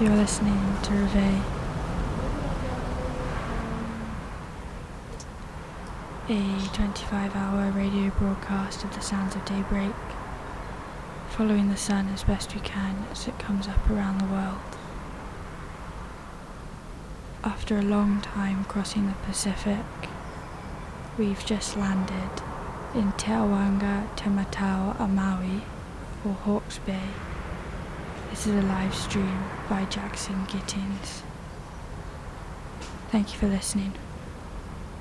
You're listening to Reveille, a 25-hour radio broadcast of the sounds of daybreak, following the sun as best we can as it comes up around the world. After a long time crossing the Pacific, we've just landed in Te Awanga Te Matau a Maui, or Hawke's Bay. This is a live stream by Jackson Gittins. Thank you for listening.